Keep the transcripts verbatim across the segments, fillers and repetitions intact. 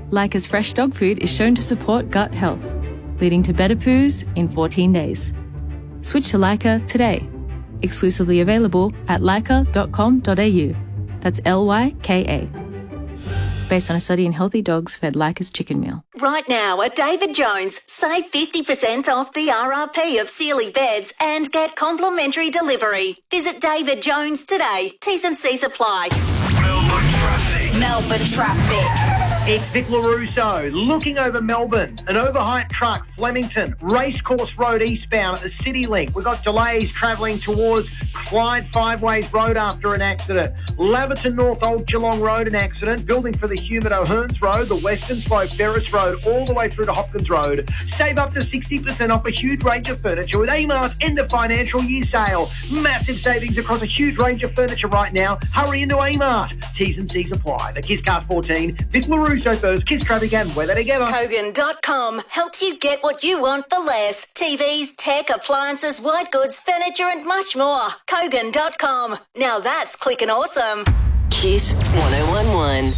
Leica's fresh dog food is shown to support gut health, leading to better poos in fourteen days. Switch to Leica today. Exclusively available at leica dot com dot a u. That's L Y K A. Based on a study in healthy dogs fed Leica's chicken meal. Right now at David Jones, save fifty percent off the R R P of Sealy beds and get complimentary delivery. Visit David Jones today. T's and C's apply. Melbourne traffic. Melbourne traffic. It's Vic LaRusso looking over Melbourne. An overhyped truck, Flemington, Racecourse Road eastbound at the City Link. We've got delays travelling towards Clyde Five Ways Road after an accident. Laverton North Old Geelong Road, an accident. Building for the Humid O'Hearns Road, the Western Slope Ferris Road, all the way through to Hopkins Road. Save up to sixty percent off a huge range of furniture with Amart's end of financial year sale. Massive savings across a huge range of furniture right now. Hurry into Amart. T's and C's apply. The KissCast fourteen, Vic LaRusso first, Kiss Traffic and weather together. Kogan dot com helps you get what you want for less. T Vs, tech, appliances, white goods, furniture and much more. Kogan dot com. Now that's clicking awesome. Kiss one oh one one.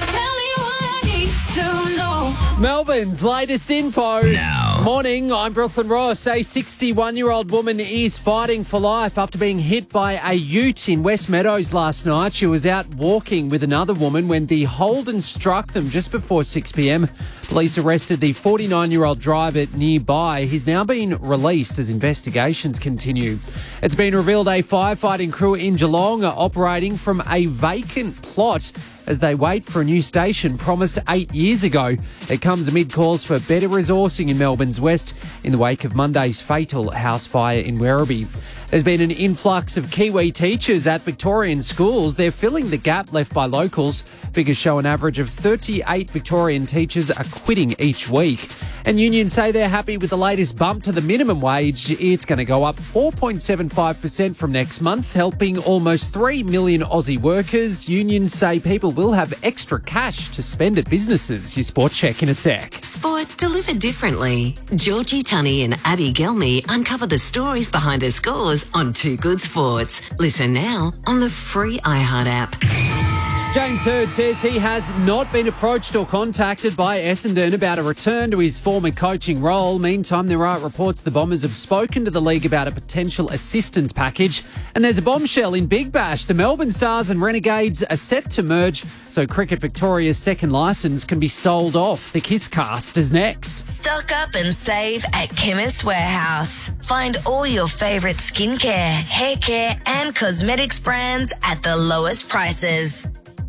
Melbourne's latest info. Now. Morning, I'm Brooklyn Ross. A sixty-one-year-old woman is fighting for life after being hit by a ute in West Meadows last night. She was out walking with another woman when the Holden struck them just before six p.m. Police arrested the forty-nine-year-old driver nearby. He's now been released as investigations continue. It's been revealed a firefighting crew in Geelong are operating from a vacant plot as they wait for a new station promised eight years ago. It comes amid calls for better resourcing in Melbourne's west in the wake of Monday's fatal house fire in Werribee. There's been an influx of Kiwi teachers at Victorian schools. They're filling the gap left by locals. Figures show an average of thirty-eight Victorian teachers are quitting each week. And unions say they're happy with the latest bump to the minimum wage. It's going to go up four point seven five percent from next month, helping almost three million Aussie workers. Unions say people will have extra cash to spend at businesses. Your sport check in a sec. Sport delivered differently. Georgie Tunney and Abby Gelmy uncover the stories behind her scores on Two Good Sports. Listen now on the free iHeart app. James Hird says he has not been approached or contacted by Essendon about a return to his former coaching role. Meantime, there are reports the Bombers have spoken to the league about a potential assistance package. And there's a bombshell in Big Bash. The Melbourne Stars and Renegades are set to merge, so Cricket Victoria's second licence can be sold off. The KissCast is next. Stock up and save at Chemist Warehouse. Find all your favourite skincare, hair care and cosmetics brands at the lowest prices.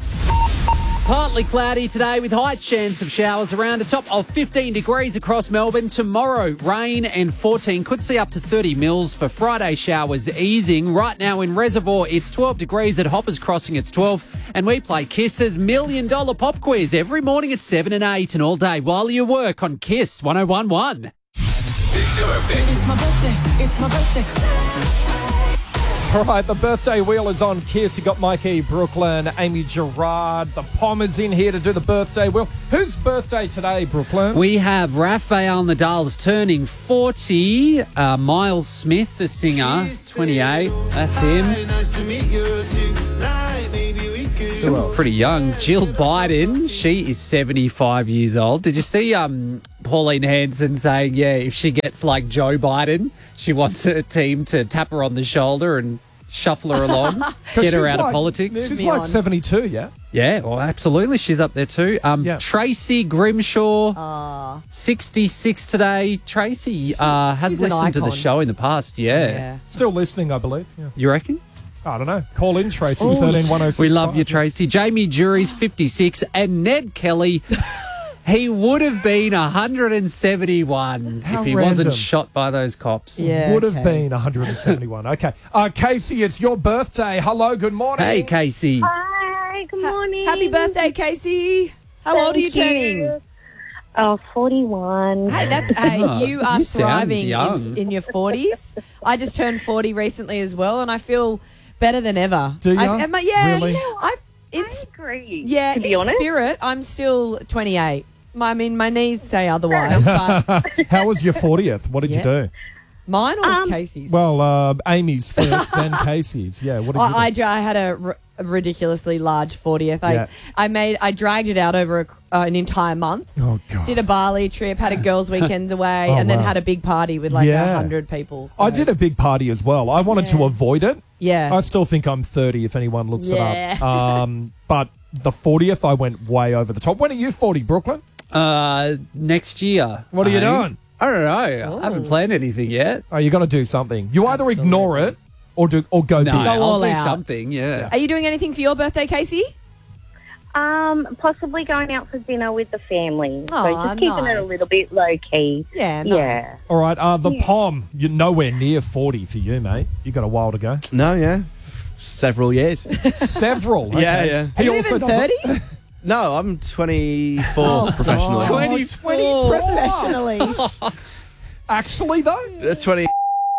Partly cloudy today with high chance of showers around a top of fifteen degrees across Melbourne. Tomorrow, rain and fourteen. Could see up to thirty mils for Friday showers easing. Right now in Reservoir, it's twelve degrees at Hoppers Crossing. It's twelve. And we play Kiss's Million Dollar Pop Quiz every morning at seven and eight and all day while you work on Kiss one oh one one. It's your birthday. It's my birthday. It's my birthday. All right, the birthday wheel is on Kiss. You got Mikey, Brooklyn, Amy Gerard. The Pommers in here to do the birthday wheel. Whose birthday today, Brooklyn? We have Rafael Nadal's turning forty. Uh, Miles Smith, the singer, twenty-eight. That's him. Nice to meet you tonight. Maybe we could. Still pretty young. Jill Biden, she is seventy-five years old. Did you see um, Pauline Hanson saying, yeah, if she gets like Joe Biden, she wants her team to tap her on the shoulder and shuffle her along, get her out like, of politics. She's like seventy-two, yeah? Yeah, well, absolutely. She's up there too. Um, Yeah. Tracy Grimshaw, sixty-six today. Tracy uh, has She's an listened to the icon. show in the past, yeah. Yeah. Still listening, I believe. Yeah. You reckon? I don't know. Call in, Tracy, thirteen one oh six. We love you, Tracy. Jamie Jury's fifty-six and Ned Kelly, he would have been one hundred seventy-one How if he random. wasn't shot by those cops. Yeah. Would have okay. been one hundred seventy-one. Okay. Uh, Casey, it's your birthday. Hello, good morning. Hey, Casey. Hi, good morning. Happy birthday, Casey. How old are you Thank turning? you. Oh, forty-one. Hey, that's hey, Oh, you are you sound thriving young. in, in your forties. I just turned forty recently as well, and I feel better than ever. Do you? I've, am I- yeah, Really? you know, I've, it's I agree. yeah. to be in honest. spirit, I'm still twenty-eight. My, I mean, my knees say otherwise. But How was your fortieth? What did Yeah. you do? mine or Um, Casey's? Well, uh, Amy's first, then Casey's. Yeah, what did you do? I, I, ju- I had a, re- a ridiculously large fortieth. I, Yeah. I made, I dragged it out over a, uh, an entire month. Oh, God. Did a Bali trip, had a girls' weekends away, Oh, and then wow. had a big party with like a Yeah. hundred people. I so- did a big party as well. I wanted to Yeah. avoid it. Yeah. I still think I'm thirty if anyone looks it Yeah. up. Um, but the fortieth, I went way over the top. When are you forty, Brooklyn? Uh, next year. What are you I think. doing? I don't know. I haven't planned anything yet. Oh, you're going to do something. You either ignore it or do or go No, big. Go I'll all do out. something, yeah. Are you doing anything for your birthday, Casey? Um, possibly going out for dinner with the family. so Aw, just keeping it a nice. little bit low key. Yeah, nice. Yeah. All right, uh, the Pom, you're nowhere near forty for you, mate. You got a while to go. No, yeah. Several years. Several. Yeah, okay. yeah. Are He you also even doesn't- thirty? No, I'm twenty-four Oh, professionally. twenty professionally. Actually, though? Uh, twenty.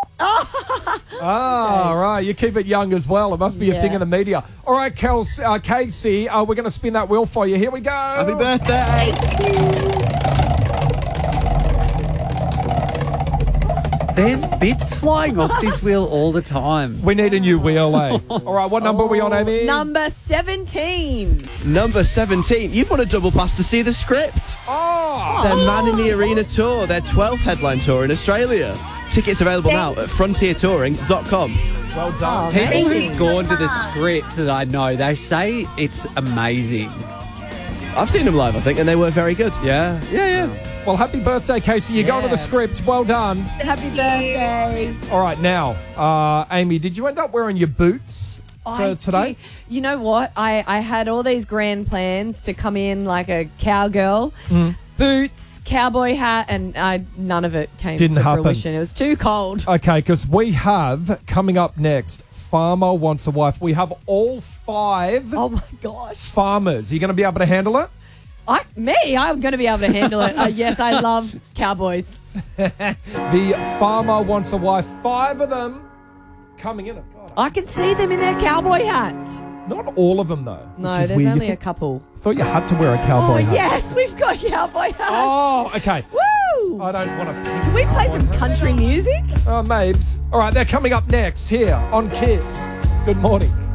Ah, right. You keep it young as well. It must be a Yeah. thing in the media. All right, Kels, uh, Casey, uh, we're going to spin that wheel for you. Here we go. Happy birthday. There's bits flying off this wheel all the time. We need a new wheel, eh? All right, what number are we on, Amy? Number seventeen. Number seventeen. You've won a double pass to see the script. Oh, Their Man in the Arena tour, their twelfth headline tour in Australia. Tickets available now at frontier touring dot com. well done. Oh, People amazing. who've gone to the script that I know, they say it's amazing. I've seen them live, I think, and they were very good. Yeah? Yeah, yeah. Well, happy birthday, Casey. You're going to the Yeah. script. Well done. Happy birthday. All right, now, uh, Amy, did you end up wearing your boots for I today? did- You know what? I, I had all these grand plans to come in like a cowgirl, Mm. boots, cowboy hat, and I, none of it came Didn't to happen. fruition. It was too cold. Okay, because we have, coming up next, Farmer Wants a Wife. We have all five Oh my gosh. farmers. Are you going to be able to handle it? I, me, I'm going to be able to handle it. Uh, yes, I love cowboys. The Farmer Wants a Wife. Five of them coming in. God, I can see them in their cowboy hats. not all of them, though. No, which is there's weird. only You a think- couple. thought you had to wear a cowboy Oh, hat. yes, we've got cowboy hats. Oh, okay. Woo! I don't want to. Can we play some country music? Oh, Mabes. All right, they're coming up next here on Kids. Good morning.